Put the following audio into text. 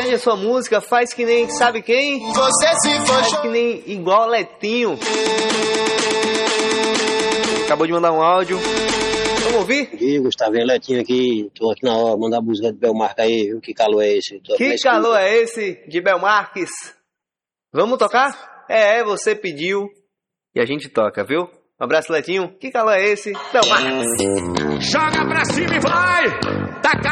pede a sua música, faz que nem, sabe quem? Você se foi. Faz que nem igual Letinho. Acabou de mandar um áudio. Vamos ouvir? E Gustavinho, Letinho aqui, tô aqui na hora, mandar a música de Belmarque aí, viu? Que calor é esse? Que calor é esse de Belmarques? Vamos tocar? Você pediu e a gente toca, viu? Um abraço, Letinho. Que calor é esse? Belmarques. Joga pra cima e vai!